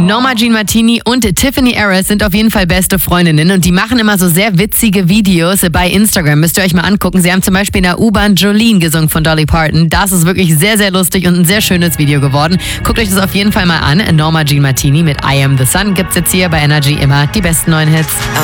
Norma Jean Martini und Tiffany Harris sind auf jeden Fall beste Freundinnen und die machen immer so sehr witzige Videos bei Instagram. Müsst ihr euch mal angucken. Sie haben zum Beispiel in der U-Bahn Jolene gesungen von Dolly Parton. Das ist wirklich sehr, sehr lustig und ein sehr schönes Video geworden. Guckt euch das auf jeden Fall mal an. Norma Jean Martini mit I Am The Sun gibt's jetzt hier bei Energy immer die besten neuen Hits.